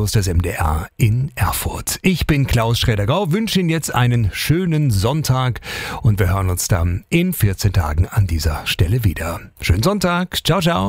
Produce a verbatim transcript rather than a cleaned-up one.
Studios des M D R in Erfurt. Ich bin Klaus Schräder-Grau, wünsche Ihnen jetzt einen schönen Sonntag und wir hören uns dann in vierzehn Tagen an dieser Stelle wieder. Schönen Sonntag, ciao, ciao.